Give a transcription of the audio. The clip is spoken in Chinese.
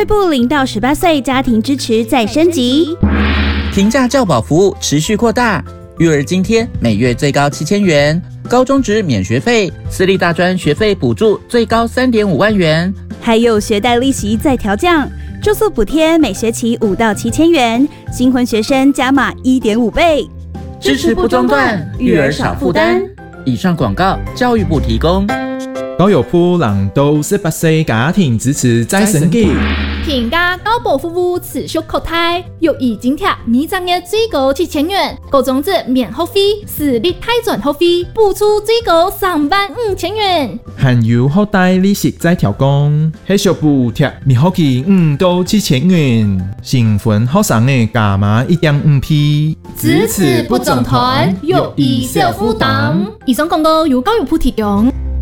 育部0到18岁家庭支持再升级， 平价教保服务持续扩大，育儿津贴每月最高7000元，高中职免学费，私立大专学费补助最高3.5万元， 还有学贷利息再调降，住宿补贴每学期5到7000元，新婚学生加码1.5倍， 支持不中断，育儿少负担。以上广告，教育部提供。 教育部0到18岁家庭支持再升级， 平价教保服务持续扩大，育儿津贴每张月最高7000元，高中职免学费，私立大专学费补助最高35000元， 含有学贷利息再调降，还需补贴每学期5到7000元，新婚学生的加码1.5倍， 支持不中断，育儿少负担。以上广告由教育部提供。